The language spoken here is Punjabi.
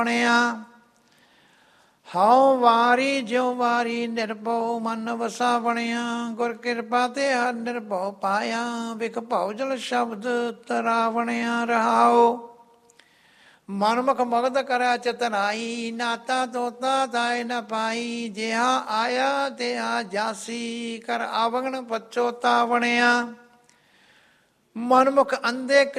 ਬਣਿਆ। ਹਉ ਵਾਰੀ ਜਿਉ ਵਾਰੀ ਨਿਰਭਉ ਮਨ ਵਸਾ ਬਣਿਆ। ਗੁਰ ਕਿਰਪਾ ਤੇ ਹਰ ਨਿਰਭਉ ਪਾਇਆ। ਵਿਖ ਭਉ ਜਲ ਸ਼ਬਦ ਤਰਾ ਬਣਿਆ। ਰਹਾਉ ਮਨਮੁਖ ਮਗਧ ਕਰੈ ਚਤਨਾਈ। ਨਾਤਾ ਤੋਤਾ ਤਾਇ ਨ ਪਾਈ। ਜਿਹਾ ਆਇਆ ਤਿਹਾ ਜਾਸੀ। ਕਰ ਆਵਗਣ ਪਛੋਤਾ ਬਣਿਆ। ਮਨਮੁਖ ਅੰਧੇ